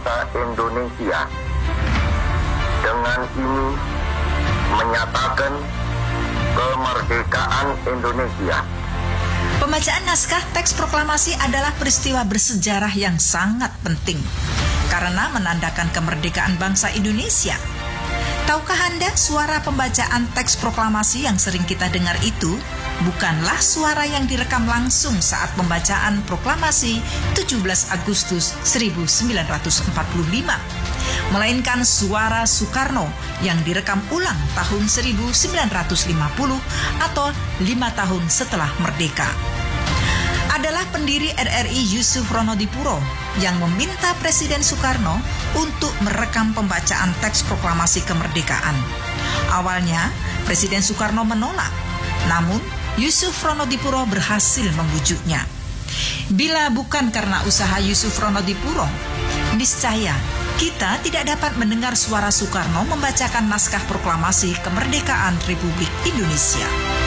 bangsa Indonesia. Dengan ini menyatakan kemerdekaan Indonesia. Pembacaan naskah teks proklamasi adalah peristiwa bersejarah yang sangat penting karena menandakan kemerdekaan bangsa Indonesia. Tahukah Anda, suara pembacaan teks proklamasi yang sering kita dengar itu bukanlah suara yang direkam langsung saat pembacaan proklamasi 17 Agustus 1945, melainkan suara Soekarno yang direkam ulang tahun 1950 atau 5 tahun setelah merdeka. Adalah pendiri RRI Yusuf Ronodipuro yang meminta Presiden Soekarno untuk merekam pembacaan teks proklamasi kemerdekaan. Awalnya, Presiden Soekarno menolak, namun Yusuf Ronodipuro berhasil membujuknya. Bila bukan karena usaha Yusuf Ronodipuro, niscaya kita tidak dapat mendengar suara Soekarno membacakan naskah proklamasi kemerdekaan Republik Indonesia.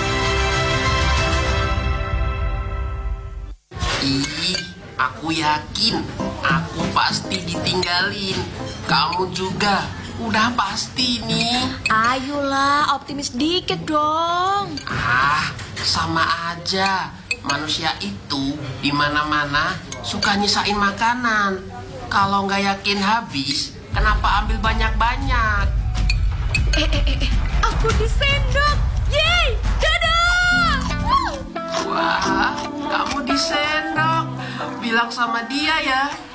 Aku yakin aku pasti ditinggalin. Kamu juga udah pasti nih. Ayolah, optimis dikit dong. Sama aja. Manusia itu di mana-mana suka nyisain makanan. Kalau nggak yakin habis, kenapa ambil banyak-banyak? Aku disendok. Yeay, dadah. Wah, kamu disendok. Bilang sama dia ya.